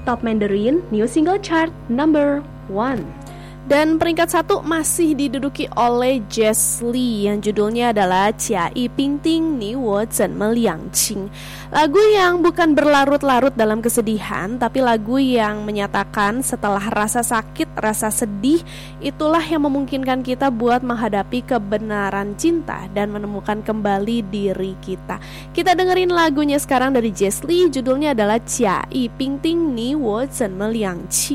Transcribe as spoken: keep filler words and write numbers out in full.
Top Mandarin New Single Chart number one. Dan peringkat satu masih diduduki oleh Jess Lee yang judulnya adalah Jia Yi Bing Ting Ni Wo Zhen Me Liang Qing. Lagu yang bukan berlarut-larut dalam kesedihan, tapi lagu yang menyatakan setelah rasa sakit, rasa sedih, itulah yang memungkinkan kita buat menghadapi kebenaran cinta dan menemukan kembali diri kita. Kita dengerin lagunya sekarang dari Jess Lee, judulnya adalah Jia Yi Bing Ting Ni Wo Zhen Me Liang Qing.